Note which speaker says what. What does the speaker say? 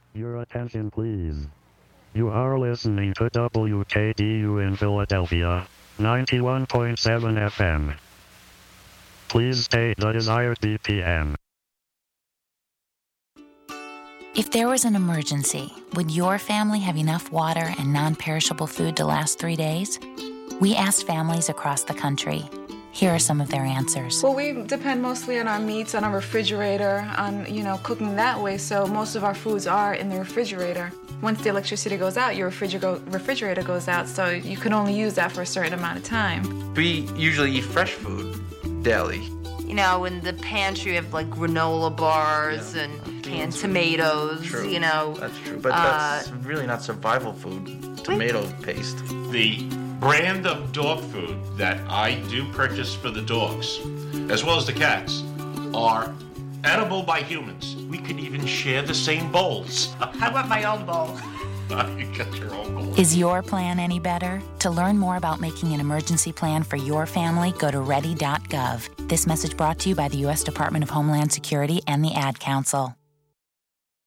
Speaker 1: Your attention, please. You are listening to WKDU in Philadelphia, 91.7 FM. Please state the desired BPM.
Speaker 2: If there was an emergency, would your family have enough water and non-perishable food to last 3 days? We asked families across the country. Here are some of their answers.
Speaker 3: Well, we depend mostly on our meats, on our refrigerator, on, cooking that way, so most of our foods are in the refrigerator. Once the electricity goes out, your refrigerator goes out, so you can only use that for a certain amount of time.
Speaker 4: We usually eat fresh food daily.
Speaker 5: In the pantry, you have like granola bars and canned tomatoes,
Speaker 4: True. That's true, but that's really not survival food, tomato paste.
Speaker 6: The brand of dog food that I do purchase for the dogs, as well as the cats, are edible by humans. We could even share the same bowls.
Speaker 5: How about my own bowl?
Speaker 6: You got your own bowl.
Speaker 2: Is your plan any better? To learn more about making an emergency plan for your family, go to ready.gov. This message brought to you by the U.S. Department of Homeland Security and the Ad Council.